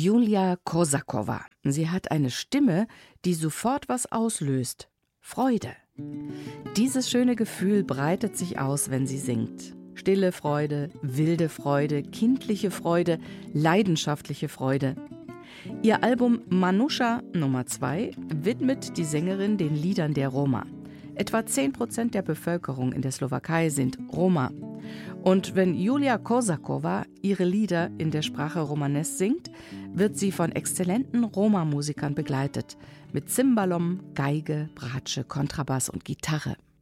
Julia Kosakowa. Sie hat eine Stimme, die sofort was auslöst. Freude. Dieses schöne Gefühl breitet sich aus, wenn sie singt. Stille Freude, wilde Freude, kindliche Freude, leidenschaftliche Freude. Ihr Album Manusha Nummer 2 widmet die Sängerin den Liedern der Roma. Etwa 10% der Bevölkerung in der Slowakei sind Roma. Und wenn Julia Kosakowa ihre Lieder in der Sprache Romanes singt, wird sie von exzellenten Roma-Musikern begleitet. Mit Cimbalom, Geige, Bratsche, Kontrabass und Gitarre.